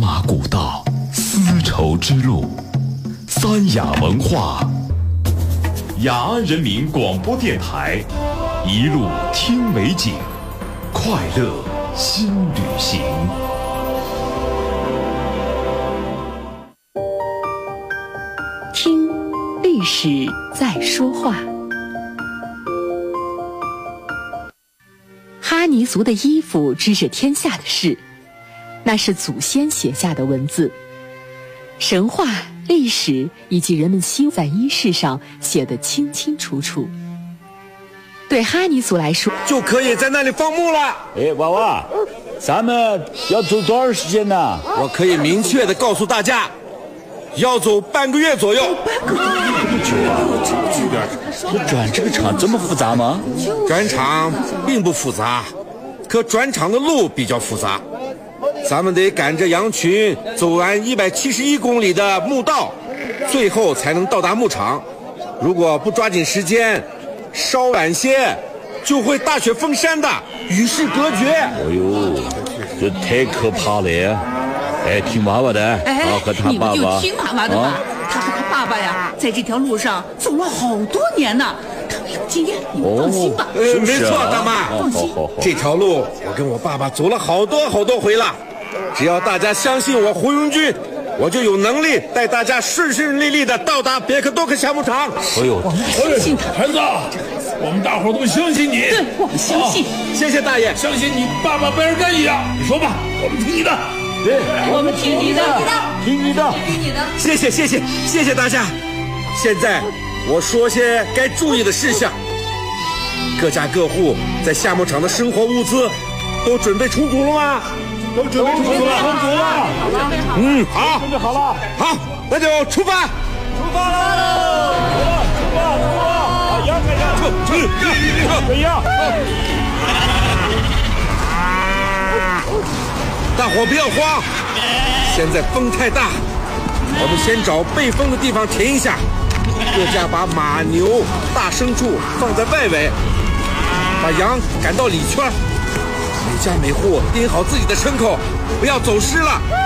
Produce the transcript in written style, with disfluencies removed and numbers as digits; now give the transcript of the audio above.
马古道，丝绸之路，三雅文化，雅安人民广播电台，一路听美景，快乐新旅行。 听历史在说话。哈尼族的衣服知是天下的事，那是祖先写下的文字，神话、历史以及人们心在衣饰上写得清清楚楚。对哈尼族来说， 就可以在那里放牧了。 哎，娃娃，咱们要走多长时间呢？ 我可以明确地告诉大家，要走半个月左右。 这转这个场这么复杂吗？ 转场并不复杂，可转场的路比较复杂。咱们得赶着羊群走完171公里的牧道，最后才能到达牧场。如果不抓紧时间，稍晚些就会大雪封山的，与世隔绝。 哎呦，这太可怕了！哎，听娃娃的，他和他爸爸， 你们就听娃娃的吧。他和他爸爸呀，在这条路上走了好多年呢，他们有经验，你们放心吧。 没错，大妈， 放心。 这条路我跟我爸爸走了好多回了。只要大家相信我胡荣军，我就有能力带大家顺顺利利的到达别克多克夏牧场。 哎呦， 我们相信他， 孩子，我们大伙都相信你。 对，我们相信。 谢谢大爷， 相信你爸爸贝尔干一样。你说吧，我们听你的。 对， 我们听你的， 听你的， 听你的。 谢谢大家。现在我说些该注意的事项。各家各户在夏牧场的生活物资都准备充足了吗？ 都准备充足了。 好， 准备好了。 好，那就出发。 出发喽！出发！羊开羊， 大伙不要慌，现在风太大，我们先找背风的地方停一下。各家把马、牛、大牲畜放在外围，把羊赶到里圈。每家每户盯好自己的牲口，不要走失了。